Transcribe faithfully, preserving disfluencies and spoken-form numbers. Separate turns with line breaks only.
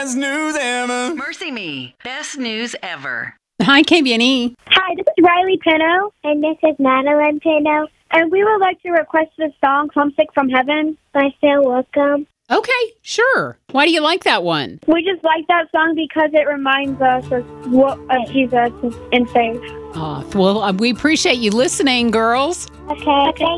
best news ever.
Mercy Me, best news ever.
Hi, K B N E.
Hi, this is Riley Pino. And this is Madeline Pino. And we would like to request the song Homesick from Heaven by Phil Wickham.
Okay, sure. Why do you like that one?
We just like that song because it reminds us of, what, of Jesus and faith.
Uh, well, uh, we appreciate you listening, girls.
Okay, thank